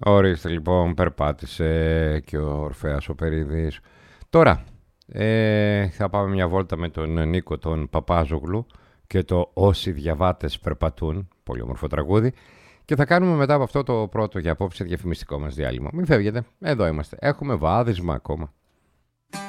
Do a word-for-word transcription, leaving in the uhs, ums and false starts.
Ορίστε λοιπόν, περπάτησε και ο Ορφέας ο Περίδης. Τώρα ε, θα πάμε μια βόλτα με τον Νίκο τον Παπάζογλου και το «Όσοι διαβάτες περπατούν», πολύ όμορφο τραγούδι, και θα κάνουμε μετά από αυτό το πρώτο για απόψε διαφημιστικό μας διάλειμμα. Μην φεύγετε, εδώ είμαστε, έχουμε βάδισμα ακόμα.